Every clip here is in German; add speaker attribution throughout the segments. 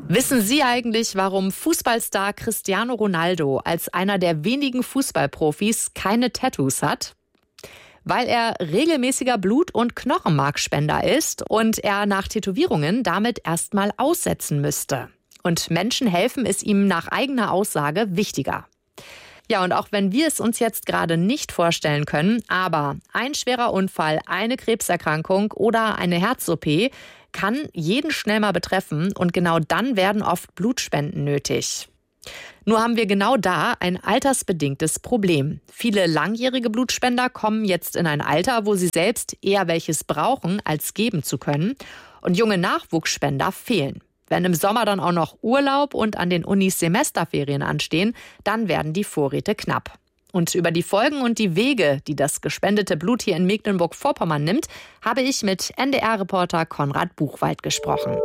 Speaker 1: Wissen Sie eigentlich, warum Fußballstar Cristiano Ronaldo als einer der wenigen Fußballprofis keine Tattoos hat? Weil er regelmäßiger Blut- und Knochenmarkspender ist und er nach Tätowierungen damit erstmal aussetzen müsste. Und Menschen helfen es ihm nach eigener Aussage wichtiger. Ja, und auch wenn wir es uns jetzt gerade nicht vorstellen können, aber ein schwerer Unfall, eine Krebserkrankung oder eine Herz-OP kann jeden schnell mal betreffen und genau dann werden oft Blutspenden nötig. Nur haben wir genau da ein altersbedingtes Problem. Viele langjährige Blutspender kommen jetzt in ein Alter, wo sie selbst eher welches brauchen, als geben zu können. Und junge Nachwuchsspender fehlen. Wenn im Sommer dann auch noch Urlaub und an den Unis Semesterferien anstehen, dann werden die Vorräte knapp. Und über die Folgen und die Wege, die das gespendete Blut hier in Mecklenburg-Vorpommern nimmt, habe ich mit NDR-Reporter Konrad Buchwald gesprochen.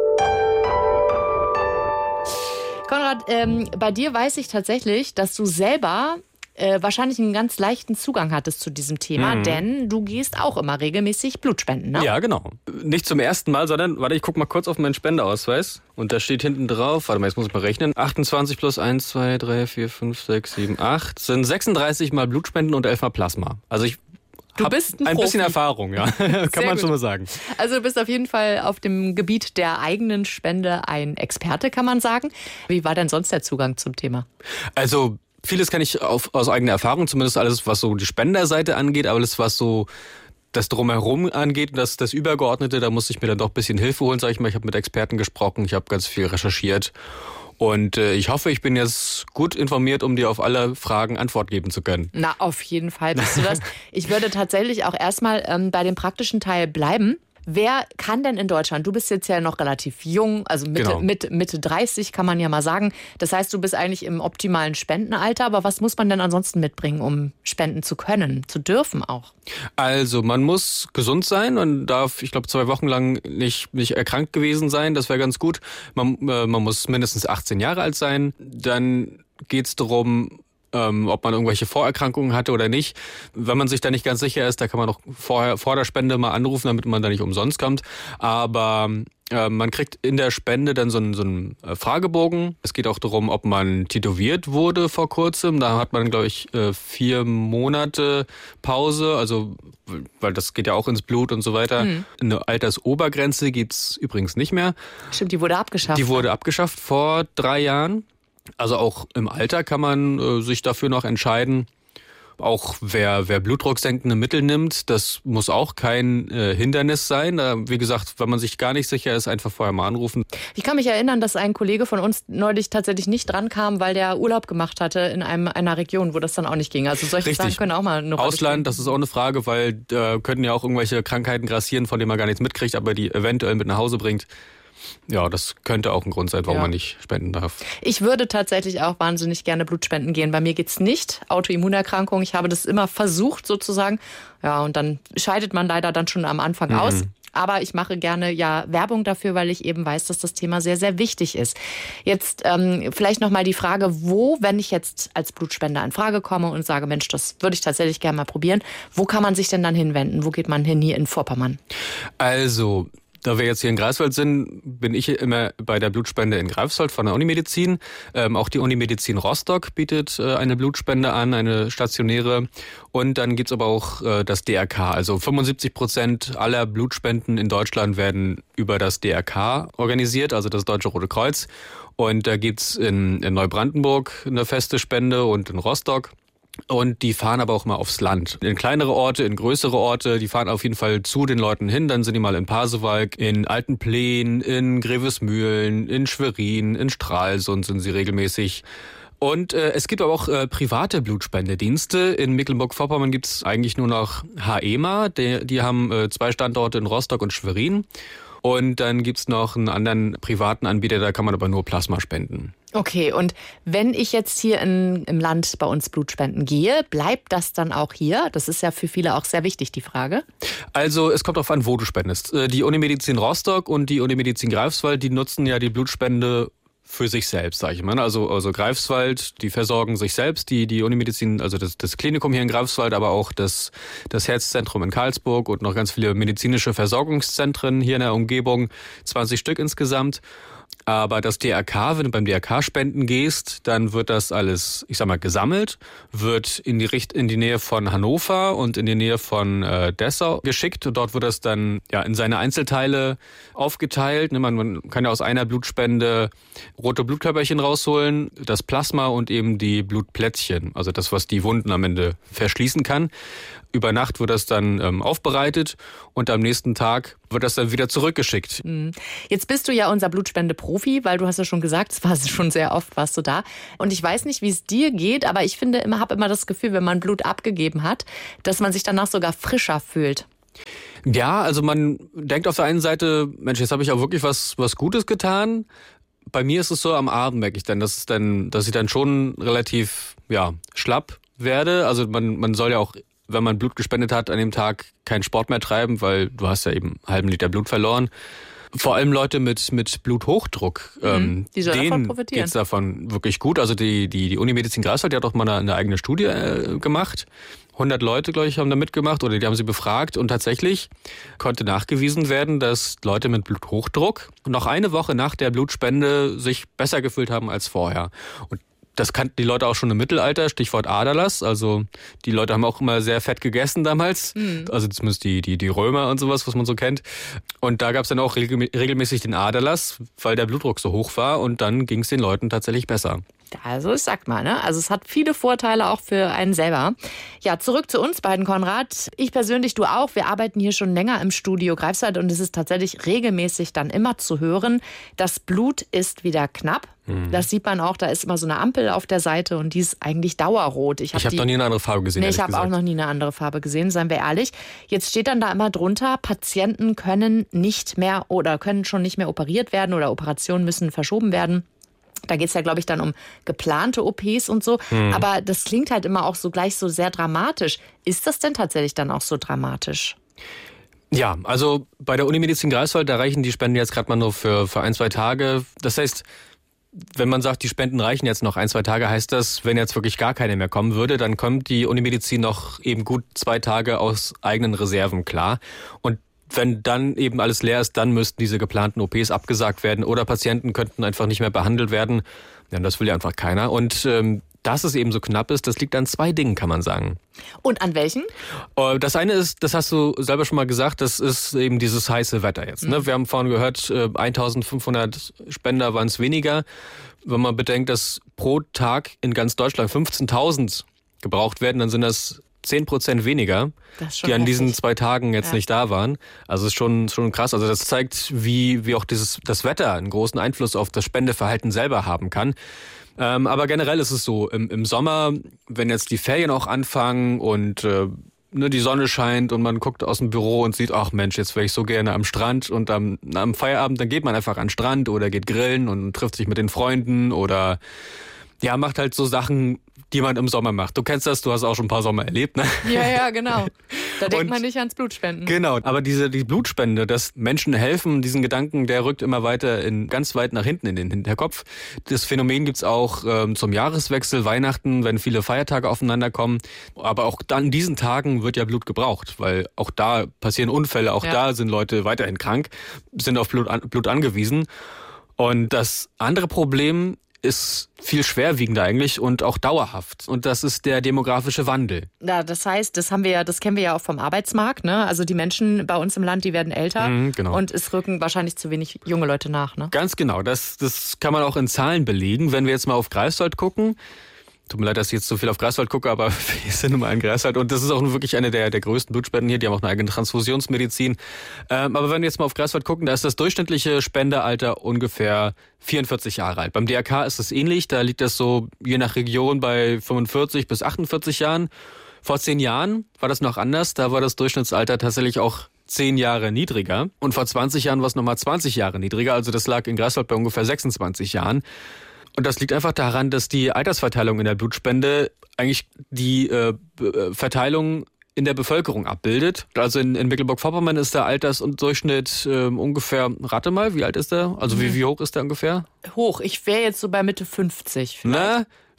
Speaker 1: Konrad, bei dir weiß ich tatsächlich, dass du selber wahrscheinlich einen ganz leichten Zugang hattest zu diesem Thema, denn du gehst auch immer regelmäßig Blutspenden, ne?
Speaker 2: Ja, genau. Nicht zum ersten Mal, sondern, warte, ich guck mal kurz auf meinen Spendeausweis. Und da steht hinten drauf, warte mal, jetzt muss ich mal rechnen, 28 plus 1, 2, 3, 4, 5, 6, 7, 8, sind 36 mal Blutspenden und 11 mal Plasma. Also ich habe ein bisschen Erfahrung, ja, kann man schon mal sagen.
Speaker 1: Also du bist auf jeden Fall auf dem Gebiet der eigenen Spende ein Experte, kann man sagen. Wie war denn sonst der Zugang zum Thema?
Speaker 2: Also vieles kann ich aus eigener Erfahrung, zumindest alles, was so die Spenderseite angeht, aber alles, was so das Drumherum angeht, das Übergeordnete, da musste ich mir dann doch ein bisschen Hilfe holen, sag ich mal. Ich habe mit Experten gesprochen, ich habe ganz viel recherchiert und ich hoffe, ich bin jetzt gut informiert, um dir auf alle Fragen Antwort geben zu können.
Speaker 1: Na, auf jeden Fall bist du das. Ich würde tatsächlich auch erstmal bei dem praktischen Teil bleiben. Wer kann denn in Deutschland, du bist jetzt ja noch relativ jung, also Mitte 30 kann man ja mal sagen. Das heißt, du bist eigentlich im optimalen Spendenalter, aber was muss man denn ansonsten mitbringen, um spenden zu können, zu dürfen auch?
Speaker 2: Also man muss gesund sein und darf, ich glaube, 2 Wochen lang nicht erkrankt gewesen sein, das wäre ganz gut. Man muss mindestens 18 Jahre alt sein, dann geht's darum, ob man irgendwelche Vorerkrankungen hatte oder nicht. Wenn man sich da nicht ganz sicher ist, da kann man noch vor der Spende mal anrufen, damit man da nicht umsonst kommt. Aber man kriegt in der Spende dann so einen Fragebogen. Es geht auch darum, ob man tätowiert wurde vor kurzem. Da hat man, glaube ich, 4 Monate Pause, also weil das geht ja auch ins Blut und so weiter. Eine Altersobergrenze gibt's übrigens nicht mehr.
Speaker 1: Stimmt, die wurde abgeschafft.
Speaker 2: Die wurde abgeschafft vor 3 Jahren. Also auch im Alter kann man sich dafür noch entscheiden. Auch wer blutdrucksenkende Mittel nimmt, das muss auch kein Hindernis sein. Wie gesagt, wenn man sich gar nicht sicher ist, einfach vorher mal anrufen.
Speaker 1: Ich kann mich erinnern, dass ein Kollege von uns neulich tatsächlich nicht dran kam, weil der Urlaub gemacht hatte in einer Region, wo das dann auch nicht ging. Also solche Sachen können auch mal eine Rolle spielen.
Speaker 2: Ausland, das ist auch eine Frage, weil könnten ja auch irgendwelche Krankheiten grassieren, von denen man gar nichts mitkriegt, aber die eventuell mit nach Hause bringt. Ja, das könnte auch ein Grund sein, warum man nicht spenden darf.
Speaker 1: Ich würde tatsächlich auch wahnsinnig gerne Blut spenden gehen. Bei mir geht's nicht. Autoimmunerkrankung. Ich habe das immer versucht sozusagen. Ja, und dann scheidet man leider dann schon am Anfang aus. Aber ich mache gerne Werbung dafür, weil ich eben weiß, dass das Thema sehr, sehr wichtig ist. Jetzt vielleicht nochmal die Frage, wenn ich jetzt als Blutspender in Frage komme und sage, Mensch, das würde ich tatsächlich gerne mal probieren. Wo kann man sich denn dann hinwenden? Wo geht man hin hier in Vorpommern?
Speaker 2: Also, da wir jetzt hier in Greifswald sind, bin ich immer bei der Blutspende in Greifswald von der Unimedizin. Auch die Unimedizin Rostock bietet eine Blutspende an, eine stationäre. Und dann gibt's aber auch das DRK. Also 75% aller Blutspenden in Deutschland werden über das DRK organisiert, also das Deutsche Rote Kreuz. Und da gibt's in Neubrandenburg eine feste Spende und in Rostock. Und die fahren aber auch mal aufs Land. In kleinere Orte, in größere Orte. Die fahren auf jeden Fall zu den Leuten hin. Dann sind die mal in Pasewalk, in Altenpleen, in Grevesmühlen, in Schwerin, in Stralsund sind sie regelmäßig. Und es gibt aber auch private Blutspendedienste. In Mecklenburg-Vorpommern gibt's eigentlich nur noch HEMA. Die haben 2 Standorte in Rostock und Schwerin. Und dann gibt's noch einen anderen privaten Anbieter, da kann man aber nur Plasma spenden.
Speaker 1: Okay, und wenn ich jetzt hier im Land bei uns Blut spenden gehe, bleibt das dann auch hier? Das ist ja für viele auch sehr wichtig, die Frage.
Speaker 2: Also es kommt darauf an, wo du spendest. Die Unimedizin Rostock und die Unimedizin Greifswald, die nutzen ja die Blutspende für sich selbst, sage ich mal. Also Greifswald, die versorgen sich selbst, die Unimedizin, also das Klinikum hier in Greifswald, aber auch das Herzzentrum in Karlsburg und noch ganz viele medizinische Versorgungszentren hier in der Umgebung, 20 Stück insgesamt. Aber das DRK, wenn du beim DRK spenden gehst, dann wird das alles, gesammelt, wird in die Nähe von Hannover und in die Nähe von Dessau geschickt. Und dort wird das dann in seine Einzelteile aufgeteilt. Man kann ja aus einer Blutspende rote Blutkörperchen rausholen, das Plasma und eben die Blutplättchen, also das, was die Wunden am Ende verschließen kann. Über Nacht wird das dann aufbereitet und am nächsten Tag wird das dann wieder zurückgeschickt.
Speaker 1: Jetzt bist du ja unser Blutspende-Profi, weil du hast ja schon gesagt, es war schon sehr oft, warst du da. Und ich weiß nicht, wie es dir geht, aber ich habe immer das Gefühl, wenn man Blut abgegeben hat, dass man sich danach sogar frischer fühlt.
Speaker 2: Ja, also man denkt auf der einen Seite, Mensch, jetzt habe ich auch wirklich was Gutes getan. Bei mir ist es so, am Abend merke ich dann, dass ich dann schon relativ schlapp werde. Also man soll ja auch, wenn man Blut gespendet hat, an dem Tag keinen Sport mehr treiben, weil du hast ja eben einen halben Liter Blut verloren. Vor allem Leute mit Bluthochdruck,
Speaker 1: die sollen davon profitieren.
Speaker 2: Geht's davon wirklich gut. Also die Unimedizin Greifswald, die hat doch mal eine eigene Studie gemacht. 100 Leute, glaube ich, haben da mitgemacht oder die haben sie befragt und tatsächlich konnte nachgewiesen werden, dass Leute mit Bluthochdruck noch eine Woche nach der Blutspende sich besser gefühlt haben als vorher. Und das kannten die Leute auch schon im Mittelalter, Stichwort Aderlass. Also die Leute haben auch immer sehr fett gegessen damals. Also zumindest die Römer und sowas, was man so kennt. Und da gab es dann auch regelmäßig den Aderlass, weil der Blutdruck so hoch war. Und dann ging es den Leuten tatsächlich besser.
Speaker 1: Also ich sag mal, ne? Also es hat viele Vorteile auch für einen selber. Ja, zurück zu uns beiden, Konrad. Ich persönlich, du auch. Wir arbeiten hier schon länger im Studio Greifswald und es ist tatsächlich regelmäßig dann immer zu hören, das Blut ist wieder knapp. Das sieht man auch, da ist immer so eine Ampel auf der Seite und die ist eigentlich dauerrot. Ich habe
Speaker 2: noch nie eine andere Farbe gesehen.
Speaker 1: Nee, ich habe auch noch nie eine andere Farbe gesehen, seien wir ehrlich. Jetzt steht dann da immer drunter, Patienten können schon nicht mehr operiert werden oder Operationen müssen verschoben werden. Da geht's ja, glaube ich, dann um geplante OPs und so. Aber das klingt halt immer auch so gleich so sehr dramatisch. Ist das denn tatsächlich dann auch so dramatisch?
Speaker 2: Ja, also bei der Unimedizin Greifswald, da reichen die Spenden jetzt gerade mal nur für 1-2 Tage. Das heißt, wenn man sagt, die Spenden reichen jetzt noch 1-2 Tage, heißt das, wenn jetzt wirklich gar keine mehr kommen würde, dann kommt die Unimedizin noch eben gut 2 Tage aus eigenen Reserven klar. Und wenn dann eben alles leer ist, dann müssten diese geplanten OPs abgesagt werden oder Patienten könnten einfach nicht mehr behandelt werden. Ja, das will ja einfach keiner. Und dass es eben so knapp ist, das liegt an 2 Dingen, kann man sagen.
Speaker 1: Und an welchen?
Speaker 2: Das eine ist, das hast du selber schon mal gesagt, das ist eben dieses heiße Wetter jetzt. Ne? Wir haben vorhin gehört, 1500 Spender waren es weniger. Wenn man bedenkt, dass pro Tag in ganz Deutschland 15.000 gebraucht werden, dann sind das 10% weniger, die an diesen 2 Tagen jetzt nicht da waren. Also ist schon krass. Also das zeigt, wie auch das Wetter einen großen Einfluss auf das Spendeverhalten selber haben kann. Aber generell ist es so, im Sommer, wenn jetzt die Ferien auch anfangen und die Sonne scheint und man guckt aus dem Büro und sieht, ach Mensch, jetzt wäre ich so gerne am Strand und am Feierabend, dann geht man einfach an den Strand oder geht grillen und trifft sich mit den Freunden oder macht halt so Sachen, die man im Sommer macht. Du kennst das, du hast auch schon ein paar Sommer erlebt, ne?
Speaker 1: Ja, genau. Da denkt man nicht ans Blutspenden.
Speaker 2: Genau, aber die Blutspende, dass Menschen helfen, diesen Gedanken, der rückt immer weiter ganz weit nach hinten in den Hinterkopf. Das Phänomen gibt's auch zum Jahreswechsel, Weihnachten, wenn viele Feiertage aufeinander kommen. Aber auch dann in diesen Tagen wird ja Blut gebraucht, weil auch da passieren Unfälle, auch da sind Leute weiterhin krank, sind auf Blut angewiesen. Und das andere Problem ist viel schwerwiegender eigentlich und auch dauerhaft. Und das ist der demografische Wandel.
Speaker 1: Ja, das heißt, das kennen wir ja auch vom Arbeitsmarkt, ne? Also die Menschen bei uns im Land, die werden älter
Speaker 2: genau.
Speaker 1: Und es rücken wahrscheinlich zu wenig junge Leute nach, ne?
Speaker 2: Ganz genau. Das kann man auch in Zahlen belegen. Wenn wir jetzt mal auf Greifswald gucken, tut mir leid, dass ich jetzt so viel auf Greifswald gucke, aber wir sind nun mal in Greifswald und das ist auch wirklich eine der größten Blutspenden hier. Die haben auch eine eigene Transfusionsmedizin. Aber wenn wir jetzt mal auf Greifswald gucken, da ist das durchschnittliche Spenderalter ungefähr 44 Jahre alt. Beim DRK ist es ähnlich. Da liegt das so je nach Region bei 45 bis 48 Jahren. Vor 10 Jahren war das noch anders. Da war das Durchschnittsalter tatsächlich auch 10 Jahre niedriger. Und vor 20 Jahren war es nochmal 20 Jahre niedriger. Also das lag in Greifswald bei ungefähr 26 Jahren. Und das liegt einfach daran, dass die Altersverteilung in der Blutspende eigentlich die Verteilung in der Bevölkerung abbildet. Also in Mecklenburg-Vorpommern ist der Altersdurchschnitt ungefähr, rate mal, wie alt ist der? Also wie hoch ist der ungefähr?
Speaker 1: Hoch, ich wäre jetzt so bei Mitte 50 vielleicht.
Speaker 2: Na,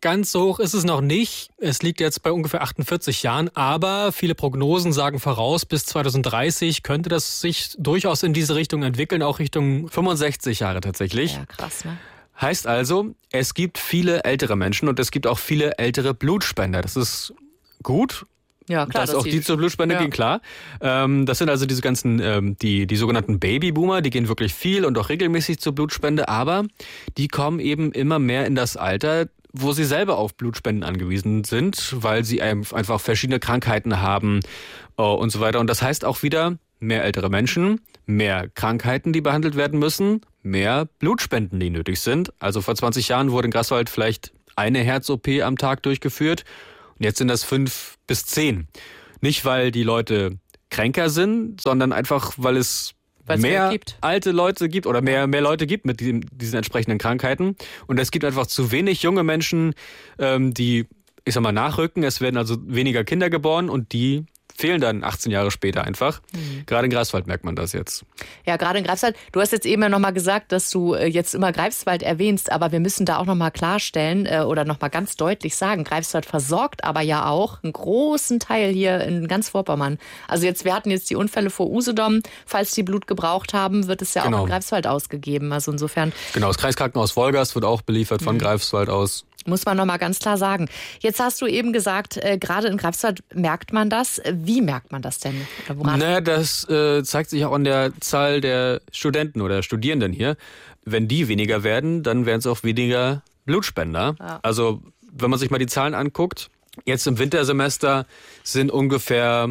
Speaker 2: ganz so hoch ist es noch nicht. Es liegt jetzt bei ungefähr 48 Jahren, aber viele Prognosen sagen voraus, bis 2030 könnte das sich durchaus in diese Richtung entwickeln, auch Richtung 65 Jahre tatsächlich.
Speaker 1: Ja, krass, ne?
Speaker 2: Heißt also, es gibt viele ältere Menschen und es gibt auch viele ältere Blutspender. Das ist gut.
Speaker 1: Ja, klar.
Speaker 2: Dass auch die zur Blutspende gehen, klar. Das sind also diese ganzen, die sogenannten Babyboomer, die gehen wirklich viel und auch regelmäßig zur Blutspende, aber die kommen eben immer mehr in das Alter, wo sie selber auf Blutspenden angewiesen sind, weil sie einfach verschiedene Krankheiten haben und so weiter. Und das heißt auch wieder mehr ältere Menschen, mehr Krankheiten, die behandelt werden müssen, mehr Blutspenden, die nötig sind. Also vor 20 Jahren wurde in Greifswald vielleicht eine Herz-OP am Tag durchgeführt. Und jetzt sind das 5 bis 10. Nicht, weil die Leute kränker sind, sondern einfach, weil es mehr alte Leute gibt oder mehr Leute gibt mit diesen entsprechenden Krankheiten. Und es gibt einfach zu wenig junge Menschen, die, ich sag mal, nachrücken. Es werden also weniger Kinder geboren und die fehlen dann 18 Jahre später einfach. Gerade in Greifswald merkt man das jetzt.
Speaker 1: Ja, gerade in Greifswald. Du hast jetzt eben ja nochmal gesagt, dass du jetzt immer Greifswald erwähnst, aber wir müssen da auch nochmal klarstellen oder nochmal ganz deutlich sagen, Greifswald versorgt aber ja auch einen großen Teil hier in ganz Vorpommern. Also wir hatten jetzt die Unfälle vor Usedom. Falls die Blut gebraucht haben, wird es ja auch in Greifswald ausgegeben. Also insofern. Genau,
Speaker 2: das Kreiskrankenhaus Wolgast wird auch beliefert von Greifswald aus.
Speaker 1: Muss man nochmal ganz klar sagen. Jetzt hast du eben gesagt, gerade in Greifswald merkt man das. Wie merkt man das denn?
Speaker 2: Naja, das zeigt sich auch an der Zahl der Studenten oder Studierenden hier. Wenn die weniger werden, dann werden es auch weniger Blutspender. Ja. Also wenn man sich mal die Zahlen anguckt, jetzt im Wintersemester sind ungefähr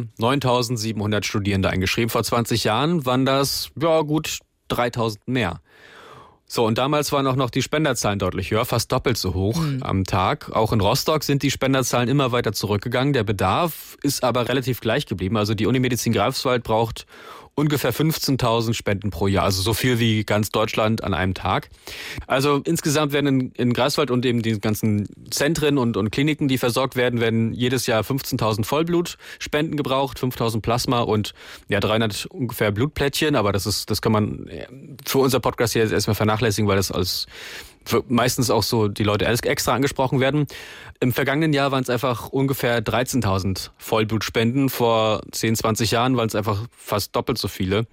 Speaker 2: 9.700 Studierende eingeschrieben. Vor 20 Jahren waren das gut 3.000 mehr. So, und damals waren auch noch die Spenderzahlen deutlich höher, fast doppelt so hoch am Tag. Auch in Rostock sind die Spenderzahlen immer weiter zurückgegangen. Der Bedarf ist aber relativ gleich geblieben. Also die Unimedizin Greifswald braucht ungefähr 15.000 Spenden pro Jahr, also so viel wie ganz Deutschland an einem Tag. Also insgesamt werden in Greifswald und eben die ganzen Zentren und Kliniken, die versorgt werden jedes Jahr 15.000 Vollblutspenden gebraucht, 5.000 Plasma und 300 ungefähr Blutplättchen. Aber das kann man für unser Podcast hier jetzt erstmal vernachlässigen, weil das als meistens auch so die Leute extra angesprochen werden. Im vergangenen Jahr waren es einfach ungefähr 13.000 Vollblutspenden. Vor 10, 20 Jahren waren es einfach fast doppelt so viele.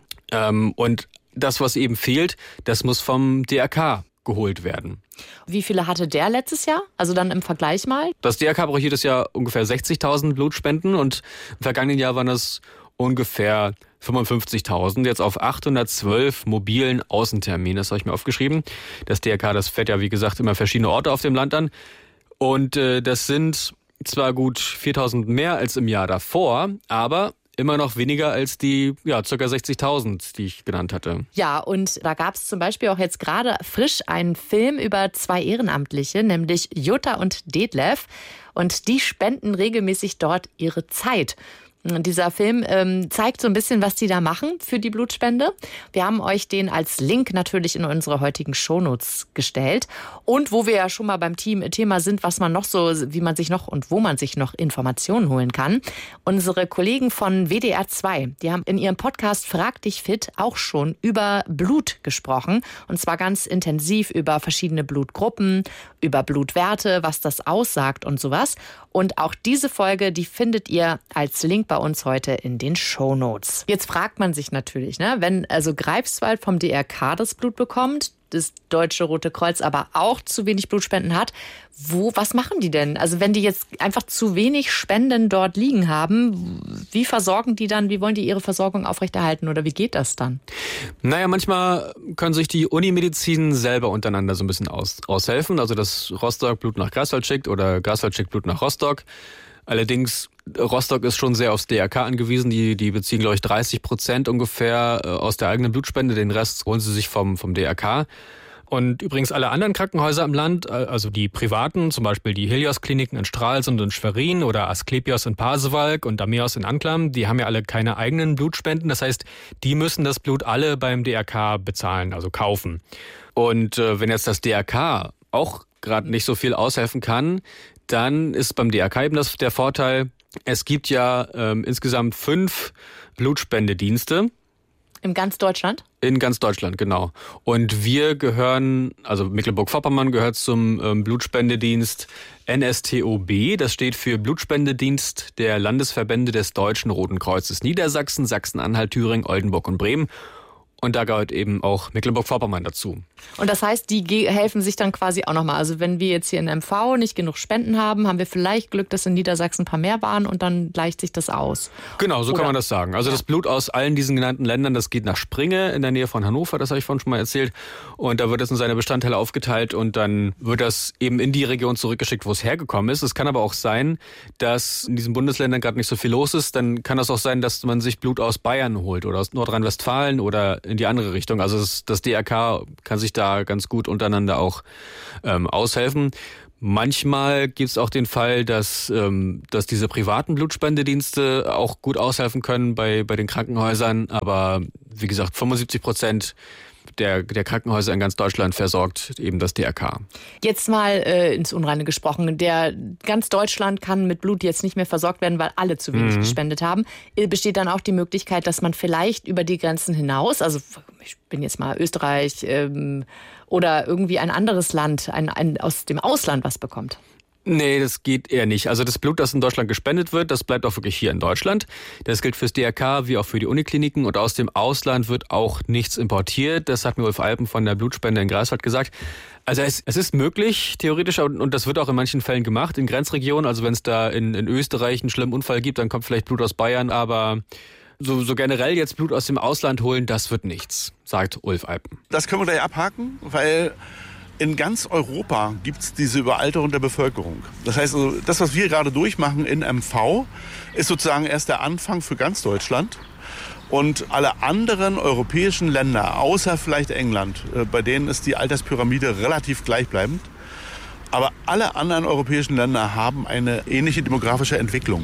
Speaker 2: Und das, was eben fehlt, das muss vom DRK geholt werden.
Speaker 1: Wie viele hatte der letztes Jahr? Also dann im Vergleich mal?
Speaker 2: Das DRK braucht jedes Jahr ungefähr 60.000 Blutspenden und im vergangenen Jahr waren es ungefähr 55.000, jetzt auf 812 mobilen Außenterminen. Das habe ich mir aufgeschrieben. Das DRK, das fährt ja, wie gesagt, immer verschiedene Orte auf dem Land an. Und das sind zwar gut 4.000 mehr als im Jahr davor, aber immer noch weniger als die ca. 60.000, die ich genannt hatte.
Speaker 1: Ja, und da gab es zum Beispiel auch jetzt gerade frisch einen Film über 2 Ehrenamtliche, nämlich Jutta und Detlef. Und die spenden regelmäßig dort ihre Zeit. Dieser Film zeigt so ein bisschen, was die da machen für die Blutspende. Wir haben euch den als Link natürlich in unsere heutigen Shownotes gestellt. Und wo wir ja schon mal beim Thema sind, was man noch so, wie man sich noch und wo man sich noch Informationen holen kann. Unsere Kollegen von WDR 2, die haben in ihrem Podcast Frag dich fit auch schon über Blut gesprochen. Und zwar ganz intensiv über verschiedene Blutgruppen, über Blutwerte, was das aussagt und sowas. Und auch diese Folge, die findet ihr als Link bei uns heute in den Shownotes. Jetzt fragt man sich natürlich, wenn also Greifswald vom DRK das Blut bekommt, das Deutsche Rote Kreuz aber auch zu wenig Blutspenden hat, was machen die denn? Also wenn die jetzt einfach zu wenig Spenden dort liegen haben, wie versorgen die dann, wie wollen die ihre Versorgung aufrechterhalten oder wie geht das dann?
Speaker 2: Naja, manchmal können sich die Unimedizin selber untereinander so ein bisschen aushelfen. Also dass Rostock Blut nach Greifswald schickt oder Greifswald schickt Blut nach Rostock. Allerdings, Rostock ist schon sehr aufs DRK angewiesen. Die beziehen, glaube ich, 30% ungefähr aus der eigenen Blutspende. Den Rest holen sie sich vom DRK. Und übrigens alle anderen Krankenhäuser im Land, also die privaten, zum Beispiel die Helios-Kliniken in Stralsund und Schwerin oder Asklepios in Pasewalk und Dameos in Anklam, die haben ja alle keine eigenen Blutspenden. Das heißt, die müssen das Blut alle beim DRK bezahlen, also kaufen. Und wenn jetzt das DRK auch gerade nicht so viel aushelfen kann, dann ist beim DRK eben der Vorteil, es gibt ja insgesamt 5 Blutspendedienste.
Speaker 1: In ganz Deutschland?
Speaker 2: In ganz Deutschland, genau. Und wir gehören, also Mecklenburg-Vorpommern gehört zum Blutspendedienst NSTOB. Das steht für Blutspendedienst der Landesverbände des Deutschen Roten Kreuzes Niedersachsen, Sachsen-Anhalt, Thüringen, Oldenburg und Bremen. Und da gehört eben auch Mecklenburg-Vorpommern dazu.
Speaker 1: Und das heißt, die helfen sich dann quasi auch nochmal. Also wenn wir jetzt hier in MV nicht genug Spenden haben, haben wir vielleicht Glück, dass in Niedersachsen ein paar mehr waren und dann gleicht sich das aus.
Speaker 2: Genau, so kann man das sagen. Also das Blut aus allen diesen genannten Ländern, das geht nach Springe in der Nähe von Hannover, das habe ich vorhin schon mal erzählt. Und da wird es in seine Bestandteile aufgeteilt und dann wird das eben in die Region zurückgeschickt, wo es hergekommen ist. Es kann aber auch sein, dass in diesen Bundesländern gerade nicht so viel los ist. Dann kann es auch sein, dass man sich Blut aus Bayern holt oder aus Nordrhein-Westfalen oder in die andere Richtung. Also das DRK kann sich da ganz gut untereinander auch aushelfen. Manchmal gibt es auch den Fall, dass diese privaten Blutspendedienste auch gut aushelfen können bei den Krankenhäusern. Aber wie gesagt, 75% der Krankenhäuser in ganz Deutschland versorgt eben das DRK.
Speaker 1: Jetzt mal ins Unreine gesprochen. Ganz Deutschland kann mit Blut jetzt nicht mehr versorgt werden, weil alle zu wenig gespendet haben. Besteht dann auch die Möglichkeit, dass man vielleicht über die Grenzen hinaus, also ich bin jetzt mal Österreich oder irgendwie ein anderes Land, aus dem Ausland was bekommt?
Speaker 2: Nee, das geht eher nicht. Also das Blut, das in Deutschland gespendet wird, das bleibt auch wirklich hier in Deutschland. Das gilt fürs DRK wie auch für die Unikliniken und aus dem Ausland wird auch nichts importiert. Das hat mir Ulf Alpen von der Blutspende in Greifswald gesagt. Also es ist möglich, theoretisch, und das wird auch in manchen Fällen gemacht, in Grenzregionen. Also wenn es da in Österreich einen schlimmen Unfall gibt, dann kommt vielleicht Blut aus Bayern, aber so generell jetzt Blut aus dem Ausland holen, das wird nichts, sagt Ulf Alpen.
Speaker 3: Das können wir gleich abhaken, weil in ganz Europa gibt es diese Überalterung der Bevölkerung. Das heißt, also, das, was wir gerade durchmachen in MV, ist sozusagen erst der Anfang für ganz Deutschland. Und alle anderen europäischen Länder, außer vielleicht England, bei denen ist die Alterspyramide relativ gleichbleibend. Aber alle anderen europäischen Länder haben eine ähnliche demografische Entwicklung.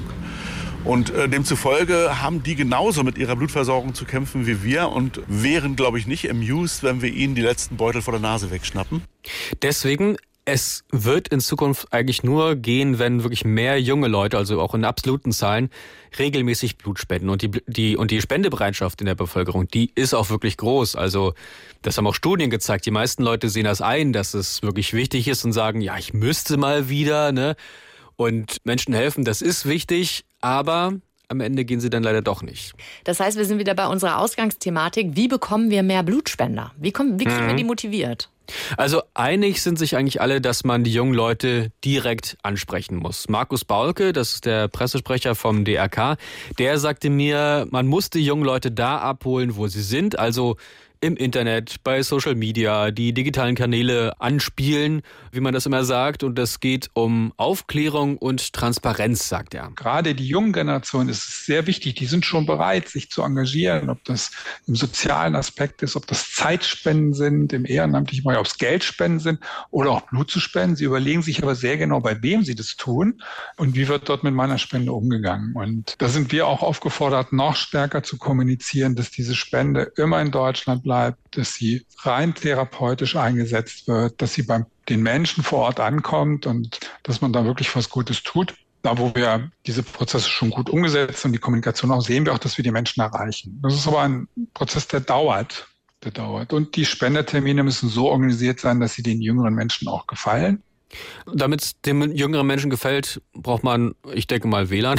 Speaker 3: Und demzufolge haben die genauso mit ihrer Blutversorgung zu kämpfen wie wir und wären, glaube ich, nicht amused, wenn wir ihnen die letzten Beutel vor der Nase wegschnappen.
Speaker 2: Deswegen, es wird in Zukunft eigentlich nur gehen, wenn wirklich mehr junge Leute, also auch in absoluten Zahlen, regelmäßig Blut spenden. Und die Spendebereitschaft in der Bevölkerung, die ist auch wirklich groß. Also das haben auch Studien gezeigt. Die meisten Leute sehen das ein, dass es wirklich wichtig ist und sagen, ja, ich müsste mal wieder, ne? Und Menschen helfen, das ist wichtig, aber am Ende gehen sie dann leider doch nicht.
Speaker 1: Das heißt, wir sind wieder bei unserer Ausgangsthematik. Wie bekommen wir mehr Blutspender? Wie kriegen wir die motiviert?
Speaker 2: Also einig sind sich eigentlich alle, dass man die jungen Leute direkt ansprechen muss. Markus Baulke, das ist der Pressesprecher vom DRK, der sagte mir, man muss die jungen Leute da abholen, wo sie sind, also im Internet, bei Social Media, die digitalen Kanäle anspielen, wie man das immer sagt. Und das geht um Aufklärung und Transparenz, sagt er.
Speaker 4: Gerade die jungen Generation ist es sehr wichtig. Die sind schon bereit, sich zu engagieren, ob das im sozialen Aspekt ist, ob das Zeitspenden sind, im ehrenamtlichen Bereich, ob es Geldspenden sind oder auch Blut zu spenden. Sie überlegen sich aber sehr genau, bei wem sie das tun und wie wird dort mit meiner Spende umgegangen. Und da sind wir auch aufgefordert, noch stärker zu kommunizieren, dass diese Spende immer in Deutschland bleibt, dass sie rein therapeutisch eingesetzt wird, dass sie bei den Menschen vor Ort ankommt und dass man da wirklich was Gutes tut. Da, wo wir diese Prozesse schon gut umgesetzt und die Kommunikation auch, sehen wir auch, dass wir die Menschen erreichen. Das ist aber ein Prozess, der dauert. Und die Spendetermine müssen so organisiert sein, dass sie den jüngeren Menschen auch gefallen.
Speaker 2: Damit es dem jüngeren Menschen gefällt, braucht man, ich denke mal, WLAN.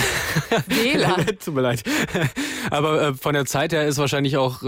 Speaker 1: WLAN?
Speaker 2: Tut mir leid. Aber von der Zeit her ist wahrscheinlich auch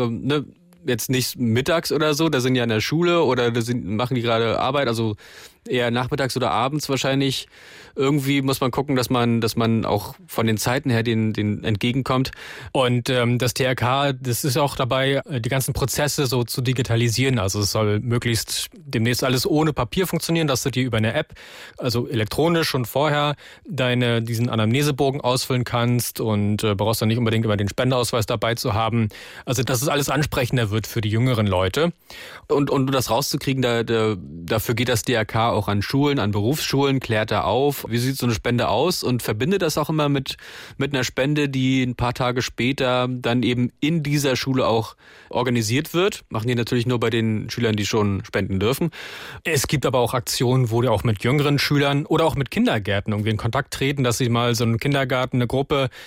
Speaker 2: jetzt nicht mittags oder so, da sind ja in der Schule oder machen die gerade Arbeit, also eher nachmittags oder abends wahrscheinlich. Irgendwie muss man gucken, dass man auch von den Zeiten her den entgegenkommt. Und das DRK, das ist auch dabei, die ganzen Prozesse so zu digitalisieren. Also es soll möglichst demnächst alles ohne Papier funktionieren, dass du dir über eine App, also elektronisch schon vorher, diesen Anamnesebogen ausfüllen kannst und brauchst dann nicht unbedingt immer den Spendeausweis dabei zu haben. Also dass es alles ansprechender wird für die jüngeren Leute. Und um das rauszukriegen, dafür geht das DRK auch an Schulen, an Berufsschulen, klärt da auf, wie sieht so eine Spende aus und verbindet das auch immer mit einer Spende, die ein paar Tage später dann eben in dieser Schule auch organisiert wird. Machen die natürlich nur bei den Schülern, die schon spenden dürfen. Es gibt aber auch Aktionen, wo die auch mit jüngeren Schülern oder auch mit Kindergärten irgendwie in Kontakt treten, dass sie mal so einen Kindergarten, eine Gruppe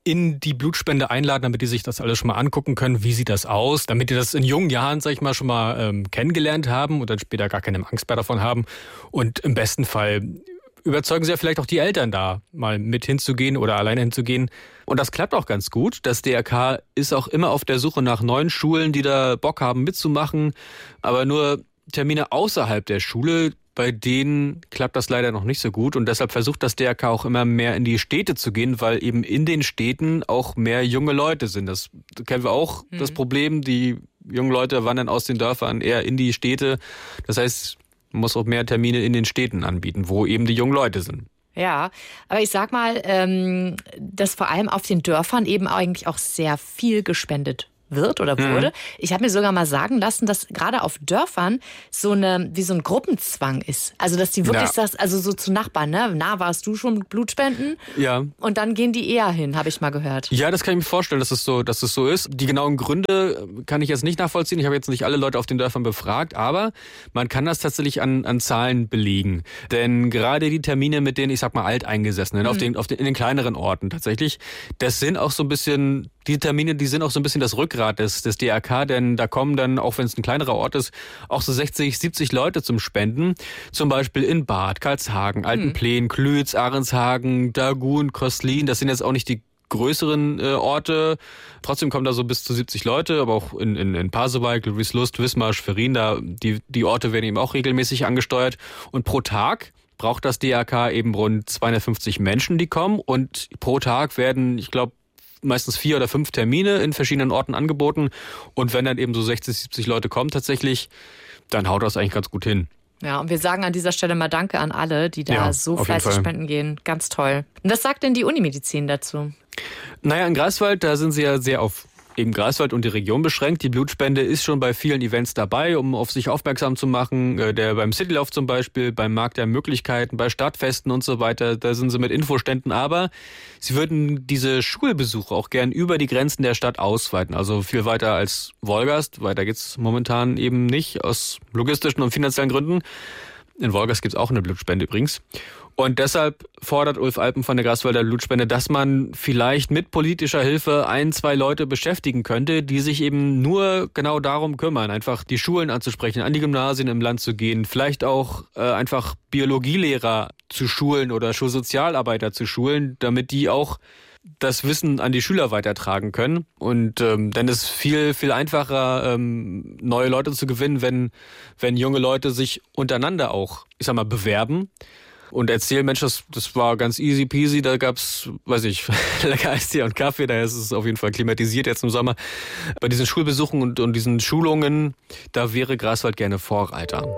Speaker 2: in die Blutspende einladen, damit die sich das alles schon mal angucken können. Wie sieht das aus? Damit die das in jungen Jahren, sag ich mal, schon mal kennengelernt haben und dann später gar keine Angst mehr davon haben. Und im besten Fall überzeugen sie ja vielleicht auch die Eltern da, mal mit hinzugehen oder alleine hinzugehen. Und das klappt auch ganz gut. Das DRK ist auch immer auf der Suche nach neuen Schulen, die da Bock haben mitzumachen. Aber nur Termine außerhalb der Schule, bei denen klappt das leider noch nicht so gut. Und deshalb versucht das DRK auch immer mehr in die Städte zu gehen, weil eben in den Städten auch mehr junge Leute sind. Das kennen wir auch, das Problem. Die jungen Leute wandern aus den Dörfern eher in die Städte. Das heißt, man muss auch mehr Termine in den Städten anbieten, wo eben die jungen Leute sind.
Speaker 1: Ja, aber ich sag mal, dass vor allem auf den Dörfern eben eigentlich auch sehr viel gespendet wird oder wurde. Ich habe mir sogar mal sagen lassen, dass gerade auf Dörfern wie so ein Gruppenzwang ist. Also dass die wirklich also so zu Nachbarn, ne? Na, warst du schon Blutspenden?
Speaker 2: Ja.
Speaker 1: Und dann gehen die eher hin, habe ich mal gehört.
Speaker 2: Ja, das kann ich mir vorstellen, dass es so ist. Die genauen Gründe kann ich jetzt nicht nachvollziehen. Ich habe jetzt nicht alle Leute auf den Dörfern befragt, aber man kann das tatsächlich an Zahlen belegen. Denn gerade die Termine mit den, ich sag mal, Alteingesessenen, in den kleineren Orten tatsächlich, das sind auch so ein bisschen, die Termine, die sind auch so ein bisschen das Rückgrat des DRK, denn da kommen dann, auch wenn es ein kleinerer Ort ist, auch so 60, 70 Leute zum Spenden. Zum Beispiel in Bad, Karlshagen, Altenplen, Klütz, Ahrenshagen, Dagun, Koslin. Das sind jetzt auch nicht die größeren Orte. Trotzdem kommen da so bis zu 70 Leute, aber auch in Pasewalk, Ludwigslust, Wismar, Schwerin, da die Orte werden eben auch regelmäßig angesteuert. Und pro Tag braucht das DRK eben rund 250 Menschen, die kommen. Und pro Tag werden, ich glaube, meistens 4 oder 5 Termine in verschiedenen Orten angeboten. Und wenn dann eben so 60, 70 Leute kommen tatsächlich, dann haut das eigentlich ganz gut hin.
Speaker 1: Ja, und wir sagen an dieser Stelle mal Danke an alle, die da so fleißig spenden gehen. Ganz toll. Und was sagt denn die Unimedizin dazu?
Speaker 2: Naja, in Greifswald, da sind sie ja sehr auf eben Greifswald und die Region beschränkt. Die Blutspende ist schon bei vielen Events dabei, um auf sich aufmerksam zu machen. Beim Citylauf zum Beispiel, beim Markt der Möglichkeiten, bei Stadtfesten und so weiter, da sind sie mit Infoständen. Aber sie würden diese Schulbesuche auch gern über die Grenzen der Stadt ausweiten. Also viel weiter als Wolgast. Weiter geht's momentan eben nicht, aus logistischen und finanziellen Gründen. In Wolgast gibt's auch eine Blutspende übrigens. Und deshalb fordert Ulf Alpen von der Greifswalder Blutspende, dass man vielleicht mit politischer Hilfe 1, 2 Leute beschäftigen könnte, die sich eben nur genau darum kümmern, einfach die Schulen anzusprechen, an die Gymnasien im Land zu gehen, vielleicht auch einfach Biologielehrer zu schulen oder Schulsozialarbeiter zu schulen, damit die auch das Wissen an die Schüler weitertragen können. Und dann ist viel, viel einfacher, neue Leute zu gewinnen, wenn junge Leute sich untereinander auch, ich sag mal, bewerben und erzählen, Mensch, das war ganz easy peasy, da gab's, weiß ich, lecker Eistee und Kaffee, da ist es auf jeden Fall klimatisiert jetzt im Sommer. Bei diesen Schulbesuchen und diesen Schulungen, da wäre Greifswald gerne Vorreiter.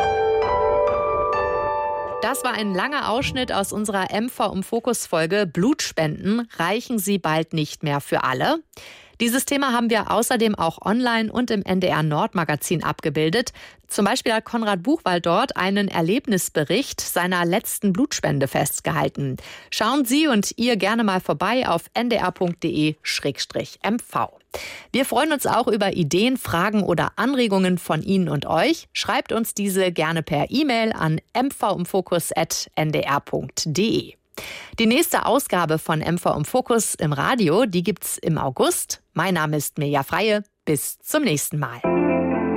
Speaker 1: Das war ein langer Ausschnitt aus unserer MV im Fokus-Folge Blutspenden reichen sie bald nicht mehr für alle. Dieses Thema haben wir außerdem auch online und im NDR Nord-Magazin abgebildet. Zum Beispiel hat Konrad Buchwald dort einen Erlebnisbericht seiner letzten Blutspende festgehalten. Schauen Sie und ihr gerne mal vorbei auf ndr.de/mv. Wir freuen uns auch über Ideen, Fragen oder Anregungen von Ihnen und euch. Schreibt uns diese gerne per E-Mail an mvimfokus@ndr.de. Die nächste Ausgabe von MV im Fokus im Radio, die gibt's im August. Mein Name ist Mirja Freie. Bis zum nächsten Mal.